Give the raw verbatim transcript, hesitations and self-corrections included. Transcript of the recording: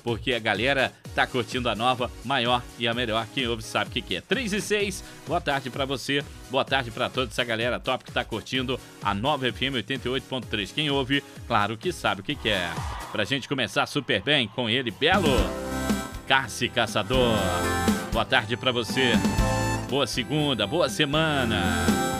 porque a galera tá curtindo a nova, maior e a melhor. Quem ouve sabe o que, que é. três e seis, boa tarde pra você, boa tarde pra toda essa galera top que tá curtindo a nova F M oitenta e oito ponto três. Quem ouve, claro que sabe o que, que é. Pra gente começar super bem com ele, belo Cassi Caçador. Boa tarde pra você, boa segunda, boa semana.